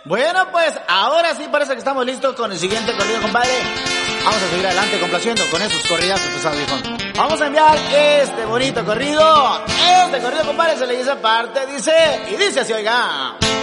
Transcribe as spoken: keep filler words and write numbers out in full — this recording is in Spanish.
Bueno, pues ahora sí parece que estamos listos con el siguiente corrido, compadre. Vamos a seguir adelante complaciendo con esos corridazos pesados, viejo. Vamos a enviar este bonito corrido. Este corrido, compadre, se le dice aparte, dice, y dice así, oiga.